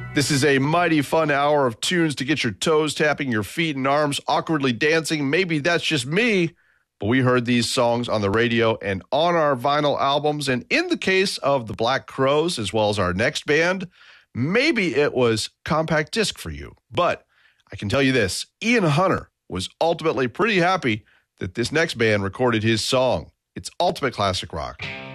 This is a mighty fun hour of tunes to get your toes tapping, your feet and arms awkwardly dancing. Maybe that's just me, but we heard these songs on the radio and on our vinyl albums. And in the case of the Black Crowes, as well as our next band, maybe it was compact disc for you. But I can tell you this, Ian Hunter was ultimately pretty happy that this next band recorded his song. It's ultimate classic rock.